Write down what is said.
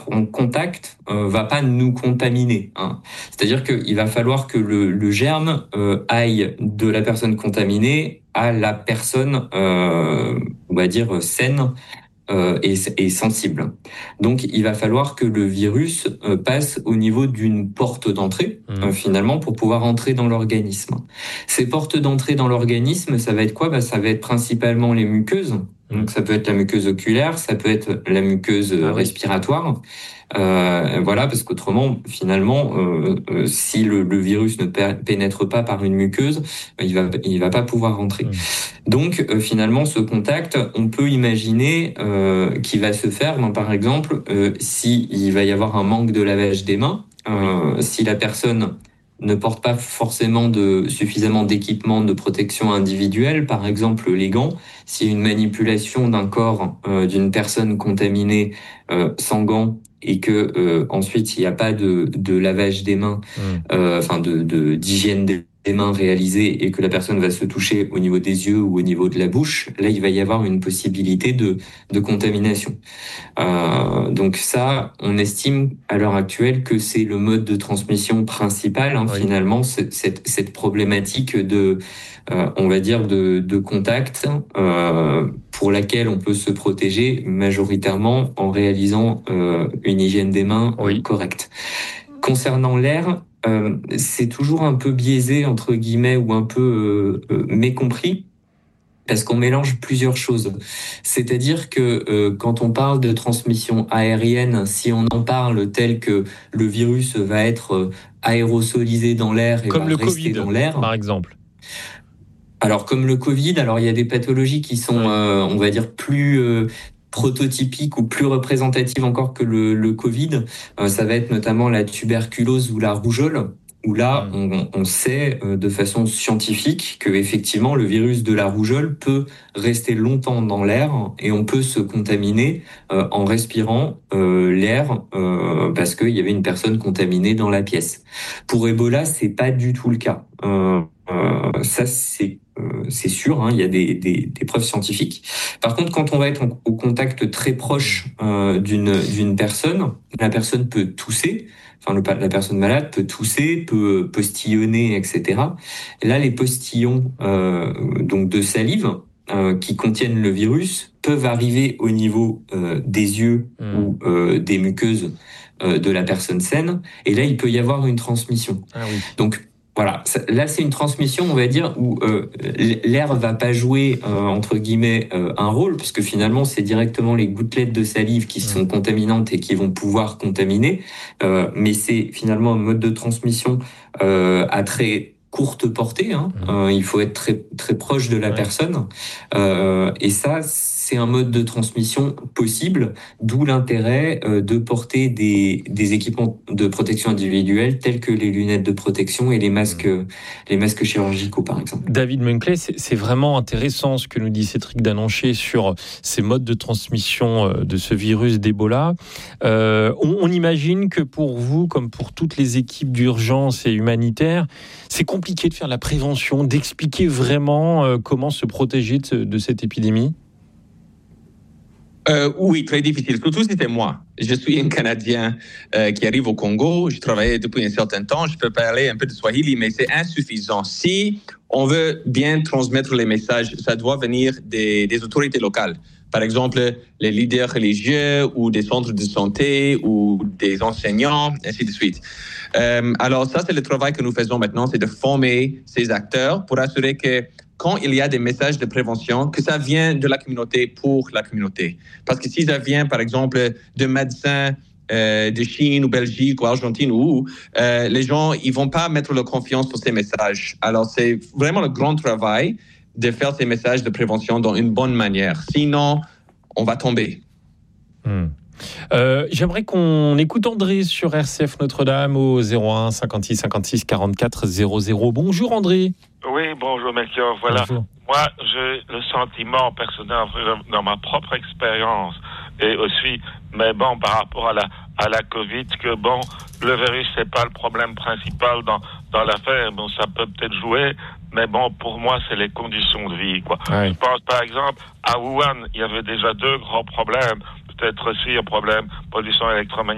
être en contact va pas nous contaminer, hein. C'est-à-dire qu'il va falloir que le germe aille de la personne contaminée à la personne, on va dire, saine et sensible. Donc, il va falloir que le virus passe au niveau d'une porte d'entrée, finalement, pour pouvoir entrer dans l'organisme. Ces portes d'entrée dans l'organisme, ça va être quoi ? Ça va être principalement les muqueuses. Donc, ça peut être la muqueuse oculaire, ça peut être la muqueuse respiratoire. Voilà, parce qu'autrement, finalement, si le virus ne pénètre pas par une muqueuse, il va pas pouvoir rentrer. Donc, finalement, ce contact, on peut imaginer qu'il va se faire, par exemple, si il va y avoir un manque de lavage des mains, si la personne ne porte pas forcément suffisamment d'équipement de protection individuelle, par exemple les gants, s'il y a une manipulation d'un corps d'une personne contaminée sans gants et que ensuite il n'y a pas de lavage des mains, d'hygiène des mains réalisée et que la personne va se toucher au niveau des yeux ou au niveau de la bouche, là il va y avoir une possibilité de contamination. Donc ça, on estime à l'heure actuelle que c'est le mode de transmission principal, finalement, cette problématique on va dire de contact, pour laquelle on peut se protéger majoritairement en réalisant une hygiène des mains correcte. Concernant l'air, c'est toujours un peu biaisé, entre guillemets, ou un peu mécompris, parce qu'on mélange plusieurs choses. C'est-à-dire que quand on parle de transmission aérienne, si on en parle tel que le virus va être aérosolisé dans l'air et comme va rester dans l'air, par exemple. Alors comme le Covid, alors il y a des pathologies qui sont, on va dire, plus prototypiques ou plus représentatives encore que le Covid. Ça va être notamment la tuberculose ou la rougeole, où là, on sait de façon scientifique que effectivement le virus de la rougeole peut rester longtemps dans l'air et on peut se contaminer en respirant l'air parce qu'il y avait une personne contaminée dans la pièce. Pour Ebola, c'est pas du tout le cas. Ça, c'est sûr, hein, il y a des preuves scientifiques. Par contre, quand on va être au contact très proche d'une personne, la personne peut tousser. Enfin, la personne malade peut tousser, peut postillonner, etc. Et là, les postillons donc de salive qui contiennent le virus peuvent arriver au niveau des yeux ou des muqueuses de la personne saine. Et là, il peut y avoir une transmission. Donc, voilà, là c'est une transmission, on va dire, où l'air va pas jouer entre guillemets un rôle, parce que finalement c'est directement les gouttelettes de salive qui sont contaminantes et qui vont pouvoir contaminer, mais c'est finalement un mode de transmission à très courte portée, hein. Il faut être très très proche de la personne, et ça c'est un mode de transmission possible, d'où l'intérêt de porter des équipements de protection individuelle tels que les lunettes de protection et les masques chirurgicaux, par exemple. David Munkley, c'est vraiment intéressant ce que nous dit Cédric Dananché sur ces modes de transmission de ce virus d'Ebola. On imagine que pour vous, comme pour toutes les équipes d'urgence et humanitaires, c'est compliqué de faire la prévention, d'expliquer vraiment comment se protéger de cette épidémie. Oui, très difficile. Surtout si c'était moi. Je suis un Canadien qui arrive au Congo. Je travaillais depuis un certain temps. Je peux parler un peu de Swahili, mais c'est insuffisant. Si on veut bien transmettre les messages, ça doit venir des autorités locales. Par exemple, les leaders religieux ou des centres de santé ou des enseignants, ainsi de suite. Alors ça, c'est le travail que nous faisons maintenant, c'est de former ces acteurs pour assurer que quand il y a des messages de prévention, que ça vient de la communauté pour la communauté. Parce que si ça vient, par exemple, de médecins de Chine ou Belgique ou Argentine, les gens, ils vont pas mettre leur confiance sur ces messages. Alors, c'est vraiment le grand travail de faire ces messages de prévention dans une bonne manière. Sinon, on va tomber. J'aimerais qu'on écoute André sur RCF Notre-Dame au 01 56 56 44 00. Bonjour André. Oui, bonjour Melchior. Voilà, bonjour. Moi j'ai le sentiment personnel dans ma propre expérience et aussi, mais bon, par rapport à la Covid, que bon, le virus c'est pas le problème principal dans l'affaire. Bon, ça peut peut-être jouer, mais bon, pour moi c'est les conditions de vie, quoi. Je pense par exemple à Wuhan, il y avait déjà 2 grands problèmes. Peut-être aussi un problème pollution électromagnétique.